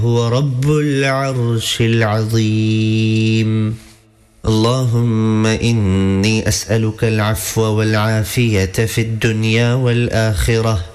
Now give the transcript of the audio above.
هو رب العرش العظيم. اللهم إني أسألك العفو والعافية في الدنيا والآخرة